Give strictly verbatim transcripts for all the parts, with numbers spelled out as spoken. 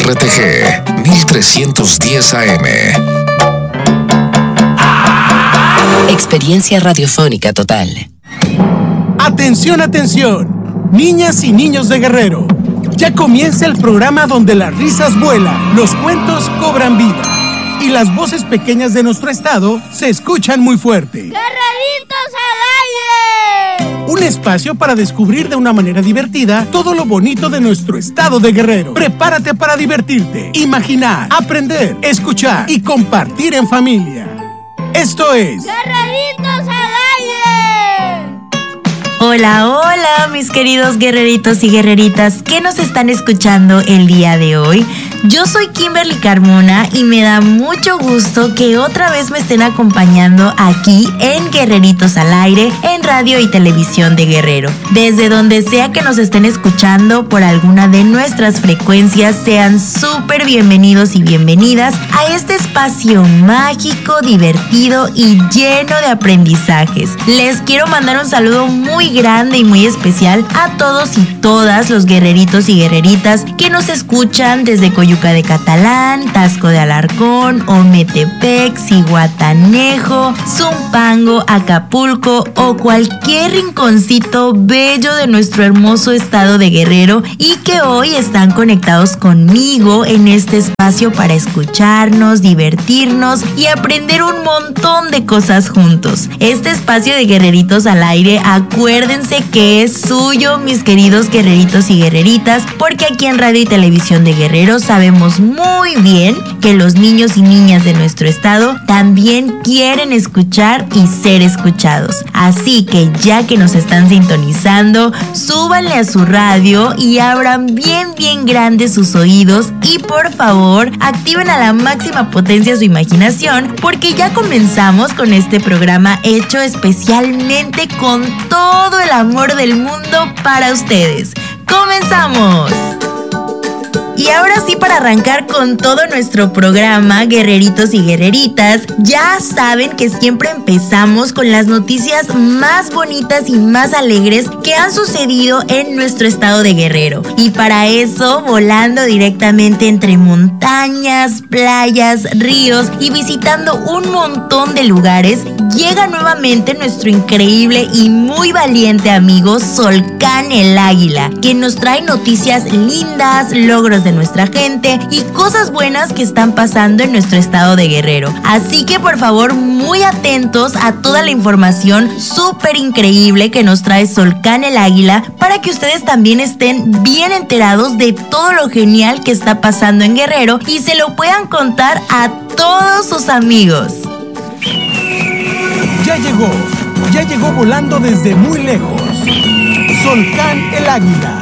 R T G mil trescientos diez A M. Experiencia radiofónica total. Atención, atención, niñas y niños de Guerrero. Ya comienza el programa donde las risas vuelan, los cuentos cobran vida y las voces pequeñas de nuestro estado se escuchan muy fuerte. ¡Guerreritos al aire! Un espacio para descubrir de una manera divertida todo lo bonito de nuestro estado de Guerrero. Prepárate para divertirte, imaginar, aprender, escuchar y compartir en familia. Esto es ¡Guerreritos al aire! Hola, hola, mis queridos guerreritos y guerreritas que nos están escuchando el día de hoy. Yo soy Kimberly Carmona y me da mucho gusto que otra vez me estén acompañando aquí en Guerreritos al Aire, en radio y televisión de Guerrero. Desde donde sea que nos estén escuchando por alguna de nuestras frecuencias, sean súper bienvenidos y bienvenidas a este espacio mágico, divertido y lleno de aprendizajes. Les quiero mandar un saludo muy grande y muy especial a todos y todas los guerreritos y guerreritas que nos escuchan desde Coyuca de Catalán, Tasco de Alarcón, Ometepec, Zihuatanejo, Zumpango, Acapulco o cualquier rinconcito bello de nuestro hermoso estado de Guerrero y que hoy están conectados conmigo en este espacio para escucharnos, divertirnos y aprender un montón de cosas juntos. Este espacio de Guerreritos al Aire, acuérdense que es suyo, mis queridos guerreritos y guerreritas, porque aquí en Radio y Televisión de Guerrero sabemos muy bien que los niños y niñas de nuestro estado también quieren escuchar y ser escuchados. Así que ya que nos están sintonizando, súbanle a su radio y abran bien bien grandes sus oídos y por favor activen a la máxima potencia su imaginación, porque ya comenzamos con este programa hecho especialmente con todo el amor del mundo para ustedes. ¡Comenzamos! Y ahora sí, para arrancar con todo nuestro programa, guerreritos y guerreritas, ya saben que siempre empezamos con las noticias más bonitas y más alegres que han sucedido en nuestro estado de Guerrero. Y para eso, volando directamente entre montañas, playas, ríos y visitando un montón de lugares, llega nuevamente nuestro increíble y muy valiente amigo Solcán el Águila, quien nos trae noticias lindas, logros de nuestra gente y cosas buenas que están pasando en nuestro estado de Guerrero. Así que por favor, muy atentos a toda la información súper increíble que nos trae Solcán el Águila, para que ustedes también estén bien enterados de todo lo genial que está pasando en Guerrero y se lo puedan contar a todos sus amigos. Ya llegó, ya llegó volando desde muy lejos. Solcán el Águila.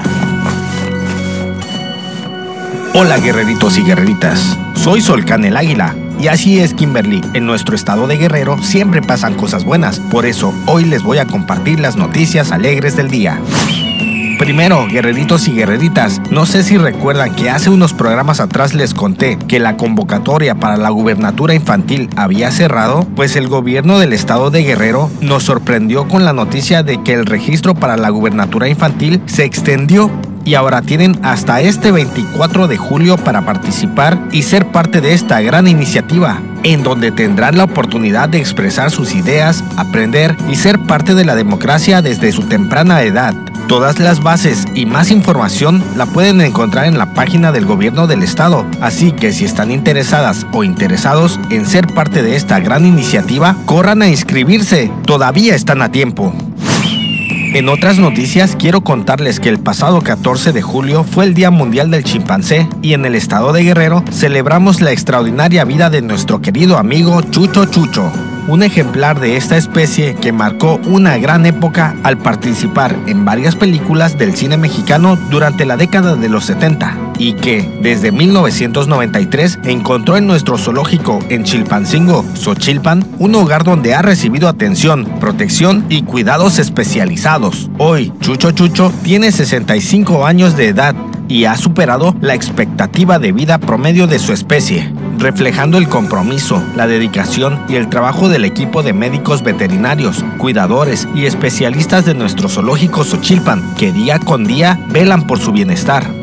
Hola guerreritos y guerreritas, soy Solcán el Águila. Y así es, Kimberly, en nuestro estado de Guerrero siempre pasan cosas buenas. Por eso hoy les voy a compartir las noticias alegres del día. Primero, guerreritos y guerreritas, no sé si recuerdan que hace unos programas atrás les conté que la convocatoria para la gubernatura infantil había cerrado. Pues el gobierno del estado de Guerrero nos sorprendió con la noticia de que el registro para la gubernatura infantil se extendió y ahora tienen hasta este veinticuatro de julio para participar y ser parte de esta gran iniciativa, en donde tendrán la oportunidad de expresar sus ideas, aprender y ser parte de la democracia desde su temprana edad. Todas las bases y más información la pueden encontrar en la página del gobierno del estado, así que si están interesadas o interesados en ser parte de esta gran iniciativa, corran a inscribirse, todavía están a tiempo. En otras noticias, quiero contarles que el pasado catorce de julio fue el Día Mundial del Chimpancé y en el estado de Guerrero celebramos la extraordinaria vida de nuestro querido amigo Chucho Chucho, un ejemplar de esta especie que marcó una gran época al participar en varias películas del cine mexicano durante la década de los setenta y que desde mil novecientos noventa y tres encontró en nuestro zoológico en Chilpancingo, Xochilpan, un hogar donde ha recibido atención, protección y cuidados especializados. Hoy, Chucho Chucho tiene sesenta y cinco años de edad y ha superado la expectativa de vida promedio de su especie, reflejando el compromiso, la dedicación y el trabajo del equipo de médicos veterinarios, cuidadores y especialistas de nuestro zoológico Xochilpan, que día con día velan por su bienestar.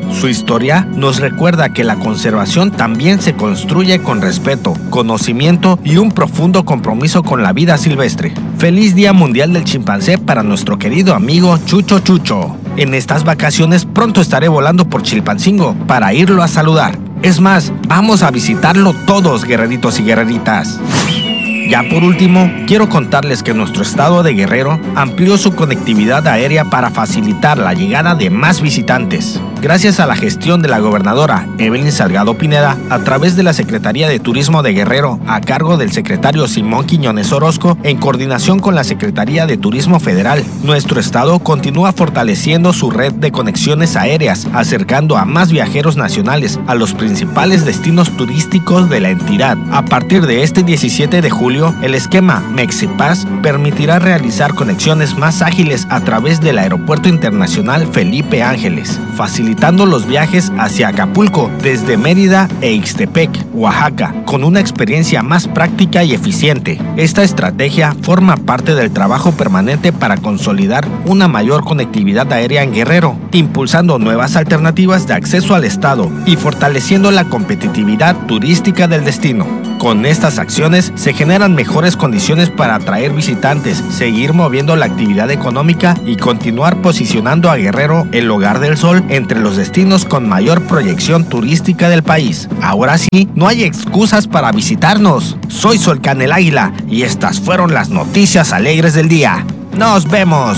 Su historia nos recuerda que la conservación también se construye con respeto, conocimiento y un profundo compromiso con la vida silvestre. Feliz Día Mundial del Chimpancé para nuestro querido amigo Chucho Chucho. En estas vacaciones pronto estaré volando por Chilpancingo para irlo a saludar. Es más, vamos a visitarlo todos, guerreritos y guerreritas. Ya por último, quiero contarles que nuestro estado de Guerrero amplió su conectividad aérea para facilitar la llegada de más visitantes. Gracias a la gestión de la gobernadora Evelyn Salgado Pineda, a través de la Secretaría de Turismo de Guerrero, a cargo del secretario Simón Quiñones Orozco, en coordinación con la Secretaría de Turismo Federal, nuestro estado continúa fortaleciendo su red de conexiones aéreas, acercando a más viajeros nacionales a los principales destinos turísticos de la entidad. A partir de este diecisiete de julio, el esquema Mexipass permitirá realizar conexiones más ágiles a través del Aeropuerto Internacional Felipe Ángeles, facilitando los viajes hacia Acapulco desde Mérida e Ixtepec, Oaxaca, con una experiencia más práctica y eficiente. Esta estrategia forma parte del trabajo permanente para consolidar una mayor conectividad aérea en Guerrero, impulsando nuevas alternativas de acceso al estado y fortaleciendo la competitividad turística del destino. Con estas acciones se generan mejores condiciones para atraer visitantes, seguir moviendo la actividad económica y continuar posicionando a Guerrero, el hogar del sol, entre los destinos con mayor proyección turística del país. Ahora sí, no hay excusas para visitarnos. Soy Solcán el Águila y estas fueron las noticias alegres del día. ¡Nos vemos!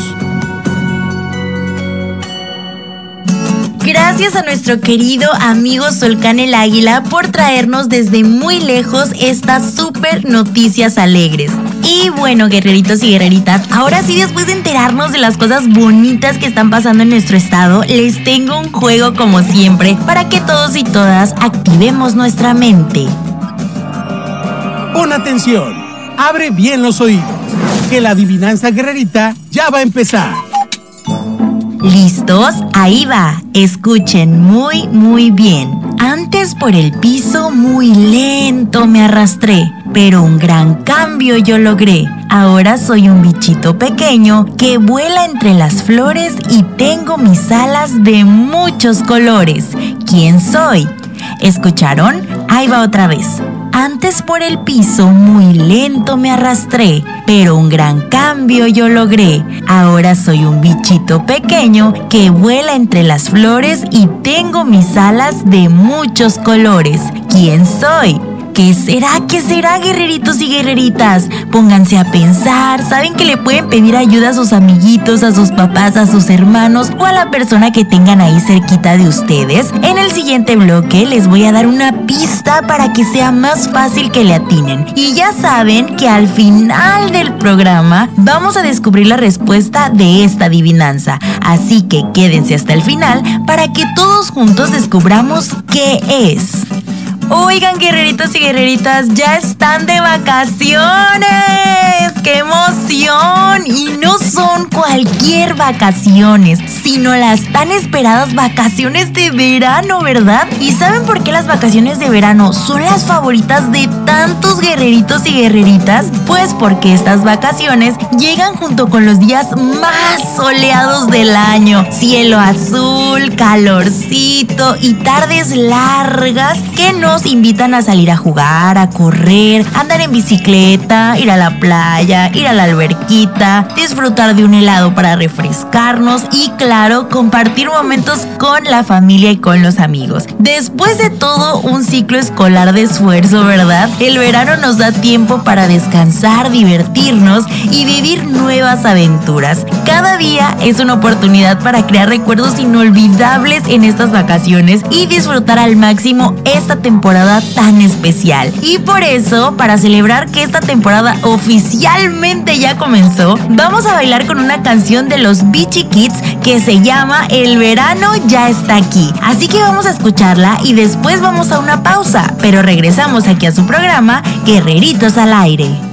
Gracias a nuestro querido amigo Solcán el Águila por traernos desde muy lejos estas súper noticias alegres. Y bueno, guerreritos y guerreritas, ahora sí, después de enterarnos de las cosas bonitas que están pasando en nuestro estado, les tengo un juego como siempre para que todos y todas activemos nuestra mente. Pon atención, abre bien los oídos, que la adivinanza guerrerita ya va a empezar. ¿Listos? Ahí va. Escuchen muy, muy bien. Antes por el piso muy lento me arrastré, pero un gran cambio yo logré. Ahora soy un bichito pequeño que vuela entre las flores y tengo mis alas de muchos colores. ¿Quién soy? ¿Escucharon? Ahí va otra vez. Antes por el piso muy lento me arrastré, pero un gran cambio yo logré. Ahora soy un bichito pequeño que vuela entre las flores y tengo mis alas de muchos colores. ¿Quién soy? ¿Qué será? ¿Qué será, guerreritos y guerreritas? Pónganse a pensar. ¿Saben que le pueden pedir ayuda a sus amiguitos, a sus papás, a sus hermanos o a la persona que tengan ahí cerquita de ustedes? En el siguiente bloque les voy a dar una pista para que sea más fácil que le atinen. Y ya saben que al final del programa vamos a descubrir la respuesta de esta adivinanza. Así que quédense hasta el final para que todos juntos descubramos qué es. Oigan, guerreritos y guerreritas, ya están de vacaciones. ¡Qué emoción! Y no son cualquier vacaciones, sino las tan esperadas vacaciones de verano, ¿verdad? ¿Y saben por qué las vacaciones de verano son las favoritas de tantos guerreritos y guerreritas? Pues porque estas vacaciones llegan junto con los días más soleados del año. Cielo azul, calorcito y tardes largas que nos invitan a salir a jugar, a correr, andar en bicicleta, ir a la playa, ir a la alberquita, disfrutar de un helado para refrescarnos y, claro, compartir momentos con la familia y con los amigos. Después de todo un ciclo escolar de esfuerzo, ¿verdad? El verano nos da tiempo para descansar, divertirnos y vivir nuevas aventuras. Cada día es una oportunidad para crear recuerdos inolvidables en estas vacaciones y disfrutar al máximo esta temporada tan especial. Y por eso, para celebrar que esta temporada oficialmente ya comenzó, vamos a bailar con una canción de los Beachy Kids que se llama El verano ya está aquí. Así que vamos a escucharla y después vamos a una pausa, pero regresamos aquí a su programa Guerreritos al Aire.